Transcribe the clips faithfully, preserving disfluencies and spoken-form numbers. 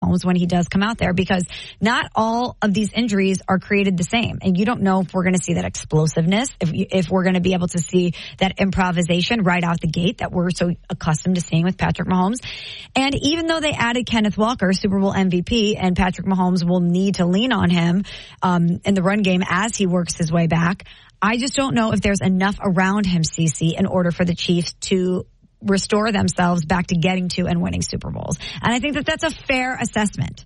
Mahomes when he does come out there, because not all of these injuries are created the same. And you don't know if we're going to see that explosiveness, if you, if we're going to be able to see that improvisation right out the gate that we're so accustomed to seeing with Patrick Mahomes. And even though they added Kenneth Walker, Super Bowl M V P, and Patrick Mahomes will need to lean on him um, in the run game as he works his way back, I just don't know if there's enough around him, Cece, in order for the Chiefs to restore themselves back to getting to and winning Super Bowls. And I think that that's a fair assessment.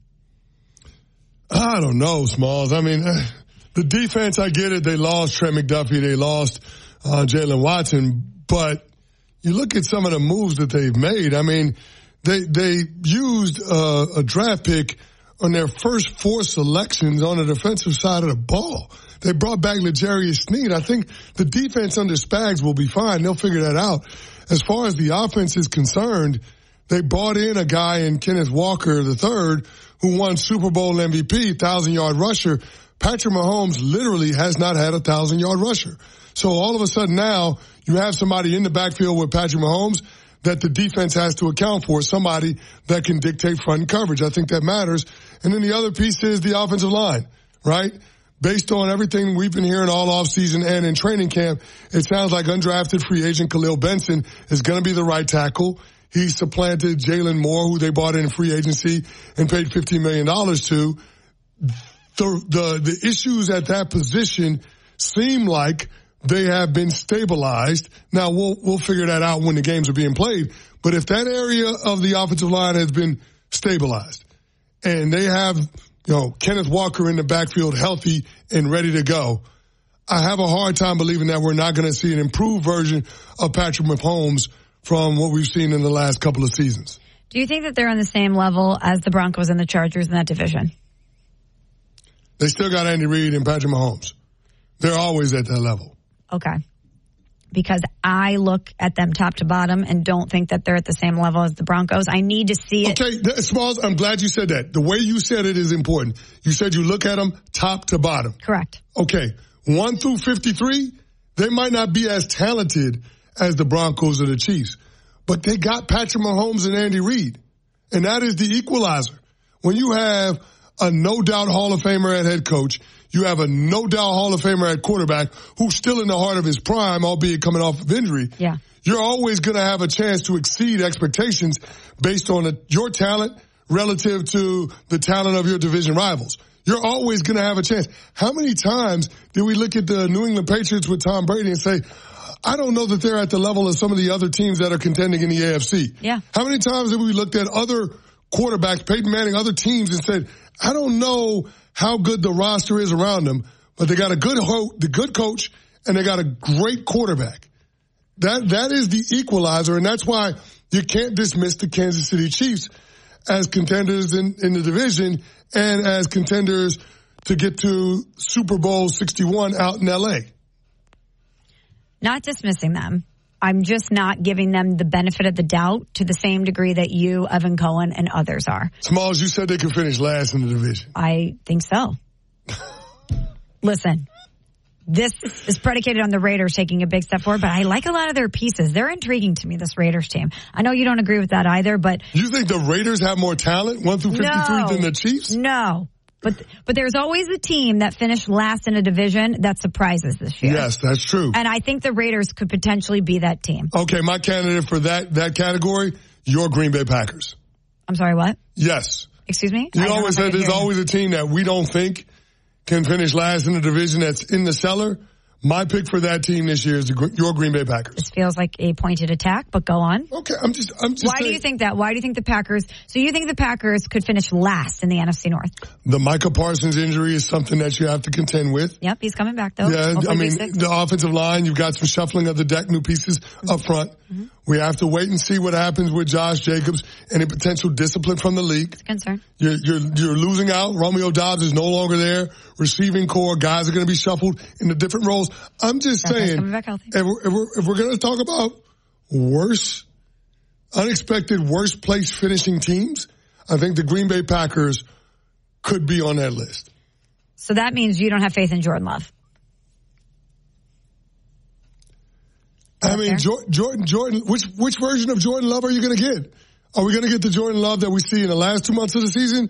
I don't know, Smalls. I mean, uh, the defense, I get it. They lost Trent McDuffie. They lost uh, Jalen Watson. But you look at some of the moves that they've made. I mean, they they used uh, a draft pick on their first four selections on the defensive side of the ball. They brought back L'Jarius Sneed. I think the defense under Spags will be fine. They'll figure that out. As far as the offense is concerned, they brought in a guy in Kenneth Walker the third who won Super Bowl M V P, thousand-yard rusher. Patrick Mahomes literally has not had a thousand-yard rusher. So all of a sudden now you have somebody in the backfield with Patrick Mahomes that the defense has to account for, somebody that can dictate front coverage. I think that matters. And then the other piece is the offensive line, right? Based on everything we've been hearing all offseason and in training camp, it sounds like undrafted free agent Khalil Benson is going to be the right tackle. He supplanted Jalen Moore, who they bought in free agency and paid fifteen million dollars to. The, the, the issues at that position seem like they have been stabilized. Now, we'll, we'll figure that out when the games are being played. But if that area of the offensive line has been stabilized and they have, you know, Kenneth Walker in the backfield healthy and ready to go, I have a hard time believing that we're not going to see an improved version of Patrick Mahomes from what we've seen in the last couple of seasons. Do you think that they're on the same level as the Broncos and the Chargers in that division? They still got Andy Reid and Patrick Mahomes. They're always at that level. Okay. Because I look at them top to bottom and don't think that they're at the same level as the Broncos. I need to see it. Okay, Smalls, I'm glad you said that. The way you said it is important. You said you look at them top to bottom. Correct. Okay, one through fifty-three, they might not be as talented as the Broncos or the Chiefs, but they got Patrick Mahomes and Andy Reid, and that is the equalizer. When you have a no-doubt Hall of Famer at head coach, you have a no-doubt Hall of Famer at quarterback who's still in the heart of his prime, albeit coming off of injury. Yeah. You're always going to have a chance to exceed expectations based on a, your talent relative to the talent of your division rivals. You're always going to have a chance. How many times did we look at the New England Patriots with Tom Brady and say, I don't know that they're at the level of some of the other teams that are contending in the A F C? Yeah. How many times have we looked at other quarterbacks, Peyton Manning, other teams, and said, I don't know how good the roster is around them, but they got a good ho- the good coach and they got a great quarterback. That that is the equalizer, and that's why you can't dismiss the Kansas City Chiefs as contenders in, in the division and as contenders to get to Super Bowl sixty-one out in L A. Not dismissing them. I'm just not giving them the benefit of the doubt to the same degree that you, Evan Cohen, and others are. Smalls, you said they could finish last in the division. I think so. Listen, this is predicated on the Raiders taking a big step forward, but I like a lot of their pieces. They're intriguing to me, this Raiders team. I know you don't agree with that either, but... You think the Raiders have more talent, one through fifty-three, no, than the Chiefs? No. But but there's always a team that finished last in a division that surprises this year. Yes, that's true. And I think the Raiders could potentially be that team. Okay, my candidate for that that category, your Green Bay Packers. I'm sorry, what? Yes. Excuse me? You always said there's always a team that we don't think can finish last in the division that's in the cellar. My pick for that team this year is the, your Green Bay Packers. This feels like a pointed attack, but go on. Okay, I'm just, I'm just Why saying, do you think that? Why do you think the Packers, so you think the Packers could finish last in the N F C North? The Micah Parsons injury is something that you have to contend with. Yep, he's coming back though. Yeah, Hopefully I mean, six. the offensive line, you've got some shuffling of the deck, new pieces mm-hmm. up front. Mm-hmm. We have to wait and see what happens with Josh Jacobs and a potential discipline from the league. It's a concern. You're, you're, you're losing out. Romeo Doubs is no longer there. Receiving core, guys are going to be shuffled into different roles. I'm just That's saying, coming back healthy. if we're, if we're, if we're going to talk about worse, unexpected, worst place finishing teams, I think the Green Bay Packers could be on that list. So that means you don't have faith in Jordan Love. I mean, Jordan, Jordan, which, which version of Jordan Love are you going to get? Are we going to get the Jordan Love that we see in the last two months of the season?